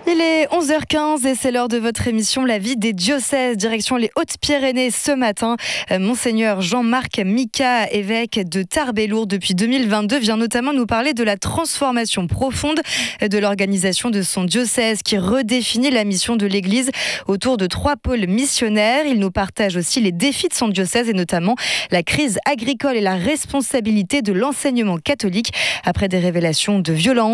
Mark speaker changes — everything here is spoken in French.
Speaker 1: Il est 11h15 et c'est l'heure de votre émission La vie des diocèses, direction les Hautes-Pyrénées ce matin. Monseigneur Jean-Marc Mika, évêque de Tarbes-et-Lourdes depuis 2022, vient notamment nous parler de la transformation profonde de l'organisation de son diocèse qui redéfinit la mission de l'Église autour de 3 pôles missionnaires. Il nous partage aussi les défis de son diocèse et notamment la crise agricole et la responsabilité de l'enseignement catholique après des révélations de violence.